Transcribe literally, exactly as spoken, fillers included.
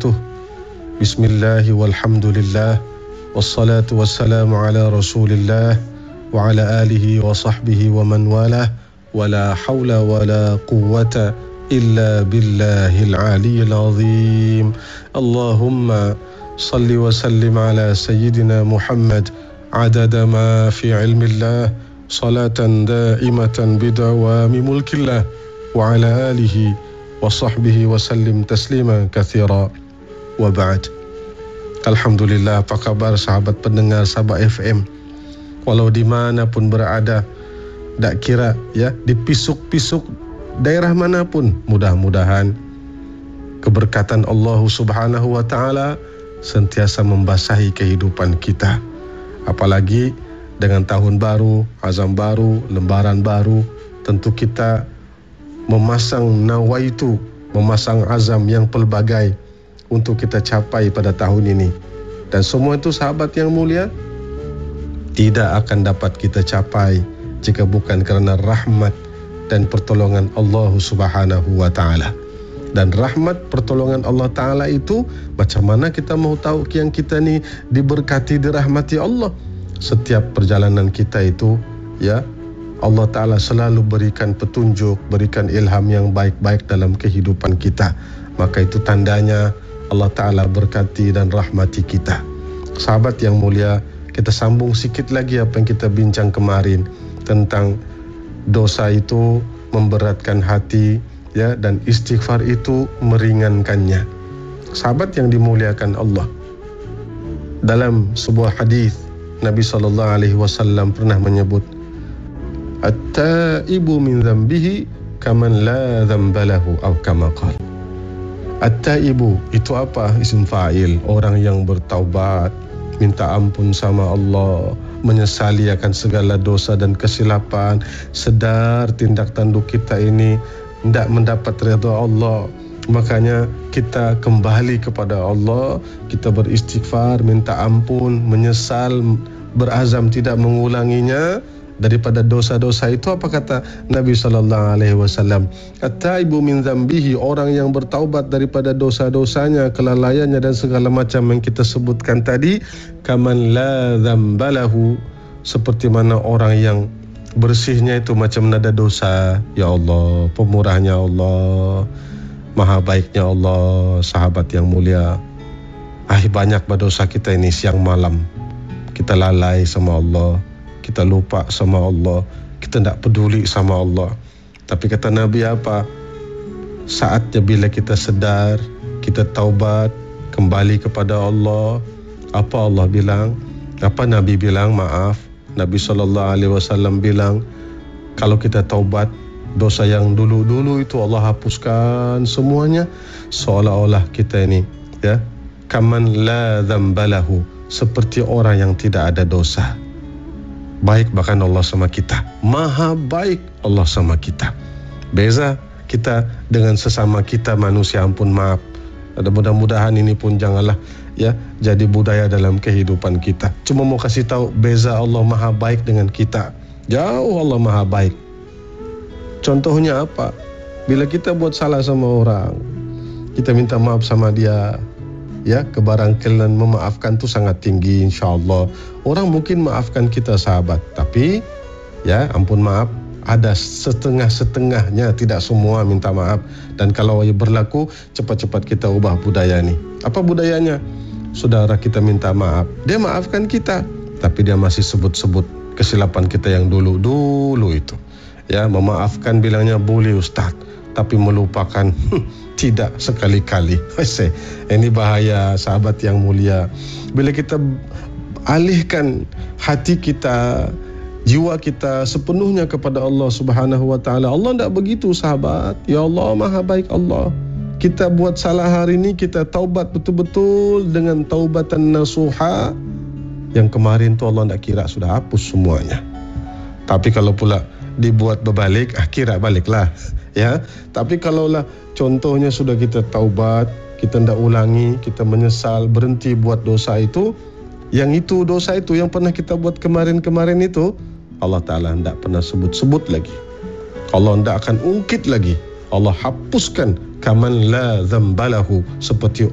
wabarakatuh. Bismillah walhamdulillah wassalatu wassalamu ala rasulillah wa ala alihi wa sahbihi wa man walah wa la hawla wa la quwwata illa billahil aliyyil azim. Allahumma salli wa sallim ala sayyidina Muhammad adada ma fi ilmillah salatan daimatan bidawami mulkillah wa ala alihi wa sahbihi wa sallim taslima kathira wa ba'd. Alhamdulillah, apa kabar sahabat pendengar Sabah F M? Walau dimanapun berada, tak kira ya di pisuk-pisuk daerah manapun, mudah-mudahan keberkatan Allah Subhanahu wa Ta'ala sentiasa membasahi kehidupan kita. Apalagi dengan tahun baru, azam baru, lembaran baru, tentu kita memasang nawaitu, memasang azam yang pelbagai untuk kita capai pada tahun ini. Dan semua itu sahabat yang mulia tidak akan dapat kita capai jika bukan kerana rahmat dan pertolongan Allah Subhanahu wa Ta'ala. Dan rahmat pertolongan Allah Ta'ala itu, macam mana kita mau tahu yang kita ni diberkati, dirahmati Allah? Setiap perjalanan kita itu ya, Allah Ta'ala selalu berikan petunjuk, berikan ilham yang baik-baik dalam kehidupan kita. Maka itu tandanya Allah Ta'ala berkati dan rahmati kita. Sahabat yang mulia, kita sambung sikit lagi apa yang kita bincang kemarin tentang dosa itu memberatkan hati ya, dan istighfar itu meringankannya. Sahabat yang dimuliakan Allah, dalam sebuah hadis Nabi sallallahu alaihi wasallam pernah menyebut, At-taibu min dhanbihi kaman la dhanba lahu, atau kama qala. At-taibu itu apa? Isim fa'il, orang yang bertaubat, minta ampun sama Allah, menyesali akan segala dosa dan kesilapan, sedar tindak tanduk kita ini tidak mendapat redha Allah. Makanya kita kembali kepada Allah, kita beristighfar, minta ampun, menyesal, berazam tidak mengulanginya daripada dosa-dosa itu. Apa kata Nabi sallallahu alaihi wasallam? At-taibu min dhanbihi, orang yang bertaubat daripada dosa-dosanya, kelalaiannya dan segala macam yang kita sebutkan tadi, kaman la dzambalahu, seperti mana orang yang bersihnya itu macam nada dosa. Ya Allah, pemurahnya Allah, maha baiknya Allah. Sahabat yang mulia, ah banyak berdosa kita ini siang malam. Kita lalai sama Allah, kita lupa sama Allah, kita tidak peduli sama Allah. Tapi kata Nabi apa? Saatnya bila kita sedar, kita taubat, kembali kepada Allah. Apa Allah bilang? Apa Nabi bilang? Maaf, Nabi sallallahu alaihi wasallam bilang, kalau kita taubat, dosa yang dulu-dulu itu Allah hapuskan semuanya, seolah-olah kita ini ya, kaman la dzambalahu, seperti orang yang tidak ada dosa. Baik bahkan Allah sama kita, maha baik Allah sama kita. Beza kita dengan sesama kita manusia, ampun maaf. Ada mudah-mudahan ini pun janganlah ya jadi budaya dalam kehidupan kita. Cuma mau kasih tahu beza Allah maha baik dengan kita. Jauh Allah maha baik. Contohnya apa? Bila kita buat salah sama orang, kita minta maaf sama dia. Ya, kebarangkalian memaafkan itu sangat tinggi insyaAllah. Orang mungkin maafkan kita sahabat, tapi ya ampun maaf, ada setengah-setengahnya, tidak semua minta maaf. Dan kalau berlaku, cepat-cepat kita ubah budaya ini. Apa budayanya? Saudara kita minta maaf, dia maafkan kita, tapi dia masih sebut-sebut kesilapan kita yang dulu-dulu itu. Ya, memaafkan bilangnya boleh Ustaz, tapi melupakan tidak sekali-kali. Ini bahaya sahabat yang mulia. Bila kita alihkan hati kita, jiwa kita sepenuhnya kepada Allah Subhanahu wa Ta'ala. Allah tidak begitu sahabat. Ya Allah maha baik Allah. Kita buat salah hari ini, kita taubat betul-betul dengan taubatan nasuha. Yang kemarin tu Allah tidak kira sudah hapus semuanya. Tapi kalau pula dibuat berbalik, ah, kira baliklah. Ya, tapi kalaulah contohnya sudah kita taubat, kita tidak ulangi, kita menyesal, berhenti buat dosa itu, yang itu dosa itu yang pernah kita buat kemarin-kemarin itu, Allah Ta'ala tidak pernah sebut-sebut lagi. Allah tidak akan ungkit lagi. Allah hapuskan kaman la dzambalahu, seperti